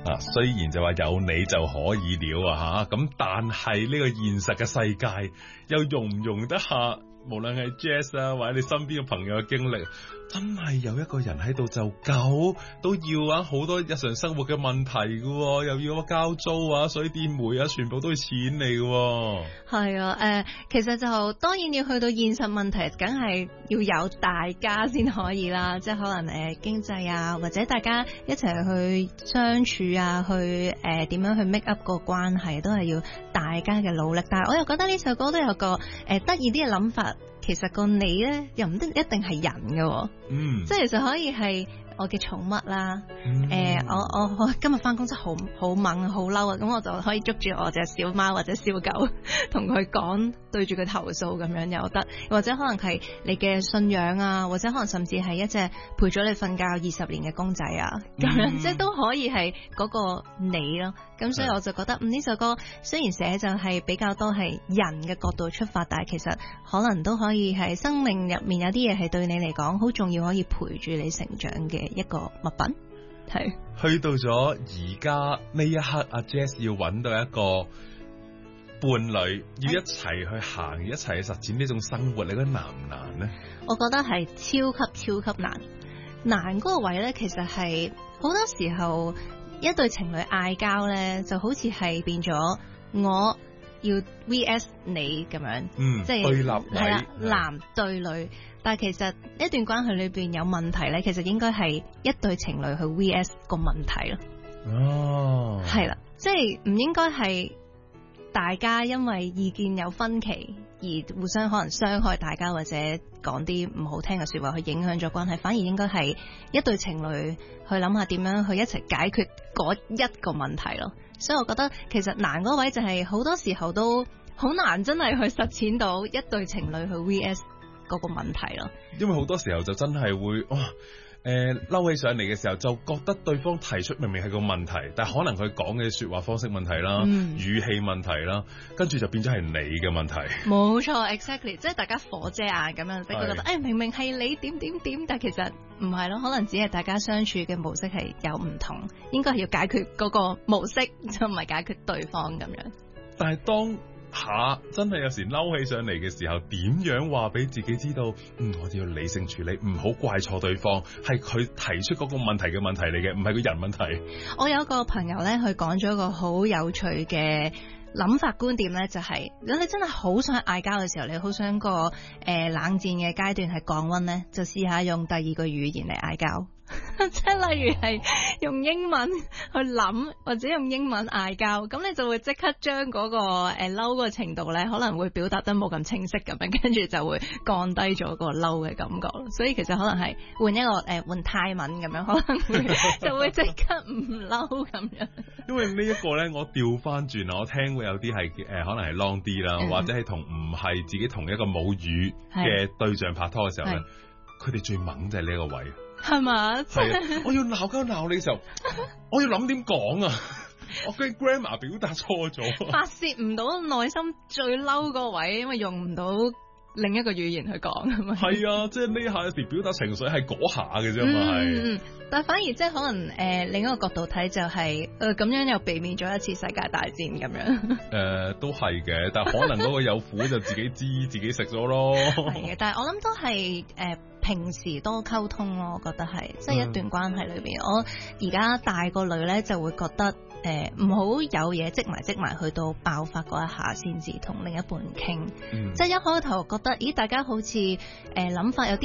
雖然就話有你就可以了啊吓，咁但係呢個現實嘅世界又容唔容得下？無論係 Jazz 啊，或者你身邊嘅朋友嘅經歷，真係有一個人喺度就夠都要啊，好多日常生活嘅問題㗎，又要交租啊、水電煤啊，全部都係錢嚟㗎。 係啊，其實就當然要去到現實問題，梗係要有大家先可以啦，即係可能經濟啊，或者大家一齊去相處啊，去點樣去 make up 個關係，都係要大家嘅努力。但係我又覺得呢首歌都有個得意啲嘅諗法。其實個你咧又唔一定係人嘅，即係其實可以係我嘅寵物啦。我今日翻工真係好猛好嬲啊！咁我就可以捉住我隻小貓或者小狗，同佢講，對住佢投訴咁樣又得，或者可能係你嘅信仰啊，或者可能甚至係一隻陪咗你瞓覺20年嘅公仔啊，咁樣即係都可以係嗰個你咯。咁所以我就覺得呢首歌雖然寫就係比較多係人嘅角度出發，但係其實可能都可以係生命入面有啲嘢係對你嚟講好重要，可以陪住你成長嘅一個物品。係去到咗而家呢一刻，阿 Jazz 要揾到一個伴侶，要一齊去行，一齊去實踐呢種生活，你覺得難唔難呢？ 我覺得係超級難。難嗰個位呢，其實係好多時候一對情侶嗌交呢，就好似係變咗我要 VS 你咁樣，即係對立係啦，男對女。但係其實一段關係裏邊有問題呢，其實應該係一對情侶去 VS 個問題咯。哦，係啦，即係唔應該係大家因為意見有分歧而互相可能傷害大家，或者講啲唔好聽嘅說話去影響咗關係，反而應該係一對情侶去諗下點樣去一齊解決嗰一個問題咯。所以我覺得其實難嗰位就係好多時候都好難真係去實踐到一對情侶去 VS 嗰個問題咯。因為好多時候就真係會嬲起上嚟嘅時候，就覺得對方提出明明係個問題，但係可能佢講嘅說話方式問題啦，語氣問題啦，跟住就變咗係你嘅問題。 冇錯 exactly， 即係大家火遮眼咁樣，即係覺得明明係你點，但係其實唔係咯，可能只係大家相處嘅模式係有唔同，應該係要解決嗰個模式，就唔係解決對方咁樣。 但係當下真係有時嬲起上嚟嘅時候，點樣話俾自己知道？我哋要理性處理，唔好怪錯對方，係佢提出嗰個問題嘅問題嚟嘅，唔係個人問題。 我有個朋友咧，佢講咗一個好有趣嘅諗法觀點咧，就係如果你真係好想嗌交嘅時候，你好想個冷戰嘅階段係降溫咧，就試下用第二個語言嚟嗌交。即係例如係用英文去諗，或者用英文嗌交，咁你就會即刻將嗰個嬲個程度咧，可能會表達得冇咁清晰咁樣，跟住就會降低咗個嬲嘅感覺。所以其實可能係換一個換泰文咁樣，可能會就會即刻唔嬲咁樣。 因為呢一個咧，我調翻轉啦，我聽過有啲係可能係 long 啲啦，或者係同唔係自己同一個母語嘅對象拍拖嘅時候咧，佢哋最猛就係呢一個位。 係嘛？ 係啊！我要鬧交鬧你嘅時候，我要諗點講啊！我嘅 grammar 表達錯咗， 發洩唔到內心最嬲個位，因為用唔到另一個語言去講啊嘛。 係啊，即係呢下有時表達情緒係嗰下嘅啫嘛，係。 但係反而即係可能另一個角度睇就係咁樣又避免咗一次世界大戰咁樣。 都係嘅，但係可能嗰個有苦就自己知自己食咗咯。 係嘅，但係我諗都係平時多溝通咯，我覺得係即係一段關係裏邊，我而家大個女咧就會覺得唔好有嘢積埋去到爆發嗰一下先至同另一半傾，即係一開頭覺得咦大家好似諗法有啲